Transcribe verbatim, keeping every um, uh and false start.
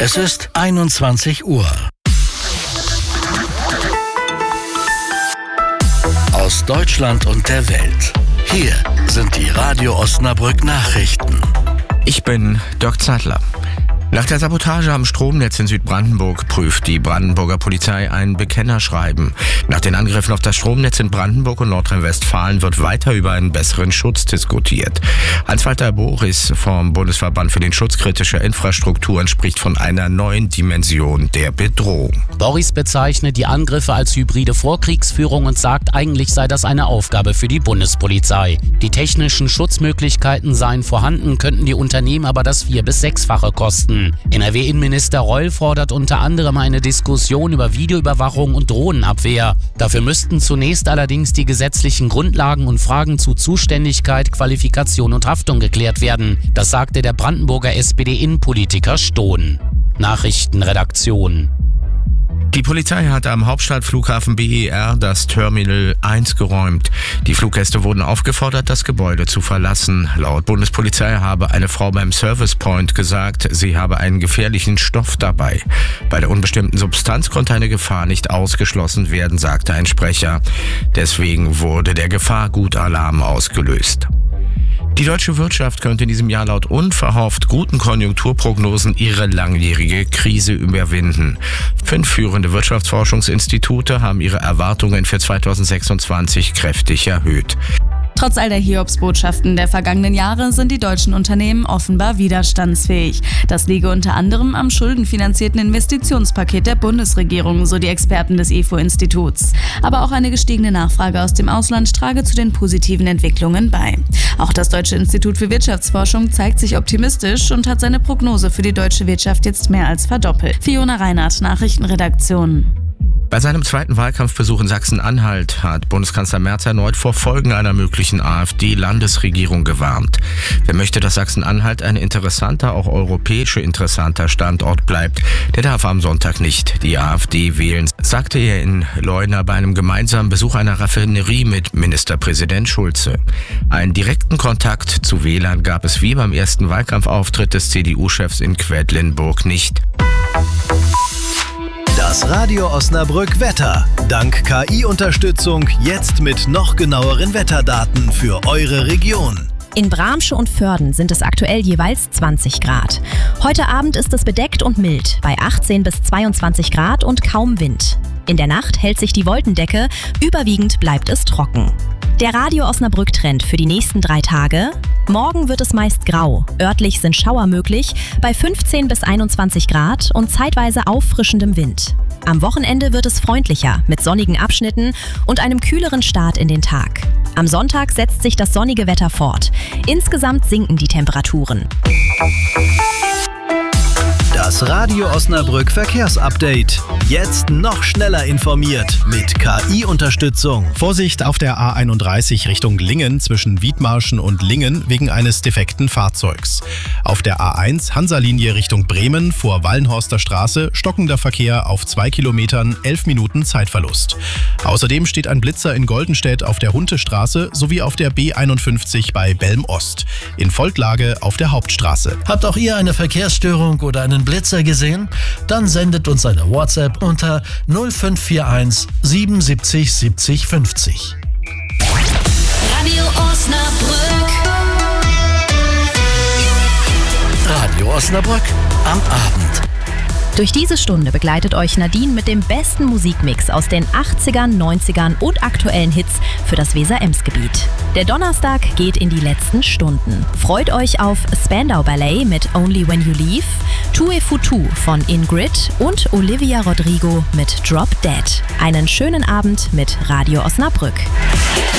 Es ist einundzwanzig Uhr. Aus Deutschland und der Welt. Hier sind die Radio Osnabrück Nachrichten. Ich bin Dirk Zeitler. Nach der Sabotage am Stromnetz in Südbrandenburg prüft die Brandenburger Polizei ein Bekennerschreiben. Nach den Angriffen auf das Stromnetz in Brandenburg und Nordrhein-Westfalen wird weiter über einen besseren Schutz diskutiert. Hans-Walter Boris vom Bundesverband für den Schutz kritischer Infrastrukturen spricht von einer neuen Dimension der Bedrohung. Boris bezeichnet die Angriffe als hybride Vorkriegsführung und sagt, eigentlich sei das eine Aufgabe für die Bundespolizei. Die technischen Schutzmöglichkeiten seien vorhanden, könnten die Unternehmen aber das vier- bis sechsfache kosten. N R W-Innenminister Reul fordert unter anderem eine Diskussion über Videoüberwachung und Drohnenabwehr. Dafür müssten zunächst allerdings die gesetzlichen Grundlagen und Fragen zu Zuständigkeit, Qualifikation und Haftung geklärt werden. Das sagte der Brandenburger S P D-Innenpolitiker Stohn. Nachrichtenredaktion. Die Polizei hat am Hauptstadtflughafen B E R das Terminal eins geräumt. Die Fluggäste wurden aufgefordert, das Gebäude zu verlassen. Laut Bundespolizei habe eine Frau beim Service Point gesagt, sie habe einen gefährlichen Stoff dabei. Bei der unbestimmten Substanz konnte eine Gefahr nicht ausgeschlossen werden, sagte ein Sprecher. Deswegen wurde der Gefahrgutalarm ausgelöst. Die deutsche Wirtschaft könnte in diesem Jahr laut unverhofft guten Konjunkturprognosen ihre langjährige Krise überwinden. Fünf führende Wirtschaftsforschungsinstitute haben ihre Erwartungen für zweitausendsechsundzwanzig kräftig erhöht. Trotz all der Hiobsbotschaften der vergangenen Jahre sind die deutschen Unternehmen offenbar widerstandsfähig. Das liege unter anderem am schuldenfinanzierten Investitionspaket der Bundesregierung, so die Experten des I F O-Instituts. Aber auch eine gestiegene Nachfrage aus dem Ausland trage zu den positiven Entwicklungen bei. Auch das Deutsche Institut für Wirtschaftsforschung zeigt sich optimistisch und hat seine Prognose für die deutsche Wirtschaft jetzt mehr als verdoppelt. Fiona Reinhardt, Nachrichtenredaktion. Bei seinem zweiten Wahlkampfbesuch in Sachsen-Anhalt hat Bundeskanzler Merz erneut vor Folgen einer möglichen AfD-Landesregierung gewarnt. Wer möchte, dass Sachsen-Anhalt ein interessanter, auch europäisch interessanter Standort bleibt, der darf am Sonntag nicht die AfD wählen, sagte er in Leuna bei einem gemeinsamen Besuch einer Raffinerie mit Ministerpräsident Schulze. Einen direkten Kontakt zu Wählern gab es wie beim ersten Wahlkampfauftritt des C D U-Chefs in Quedlinburg nicht. Das Radio Osnabrück Wetter. Dank K I-Unterstützung jetzt mit noch genaueren Wetterdaten für eure Region. In Bramsche und Vörden sind es aktuell jeweils zwanzig Grad. Heute Abend ist es bedeckt und mild, bei achtzehn bis zweiundzwanzig Grad und kaum Wind. In der Nacht hält sich die Wolkendecke, überwiegend bleibt es trocken. Der Radio Osnabrück-Trend für die nächsten drei Tage. Morgen wird es meist grau. Örtlich sind Schauer möglich, bei fünfzehn bis einundzwanzig Grad und zeitweise auffrischendem Wind. Am Wochenende wird es freundlicher, mit sonnigen Abschnitten und einem kühleren Start in den Tag. Am Sonntag setzt sich das sonnige Wetter fort. Insgesamt sinken die Temperaturen. Das Radio Osnabrück Verkehrsupdate. Jetzt noch schneller informiert mit K I-Unterstützung. Vorsicht auf der A einunddreißig Richtung Lingen zwischen Wiedmarschen und Lingen wegen eines defekten Fahrzeugs. Auf der A eins Hansa-Linie Richtung Bremen vor Wallenhorster Straße stockender Verkehr auf zwei Kilometern, elf Minuten Zeitverlust. Außerdem steht ein Blitzer in Goldenstedt auf der Huntestraße sowie auf der B einundfünfzig bei Belm Ost. In Volklage auf der Hauptstraße. Habt auch ihr eine Verkehrsstörung oder einen Blitzer gesehen? Dann sendet uns eine WhatsApp unter null fünf vier eins siebenundsiebzig siebzig fünfzig. Radio Osnabrück. Radio Osnabrück am Abend. Durch diese Stunde begleitet euch Nadine mit dem besten Musikmix aus den achtzigern, neunzigern und aktuellen Hits für das Weser-Ems-Gebiet. Der Donnerstag geht in die letzten Stunden. Freut euch auf Spandau Ballet mit Only When You Leave, Tue Futu von Ingrid und Olivia Rodrigo mit Drop Dead. Einen schönen Abend mit Radio Osnabrück.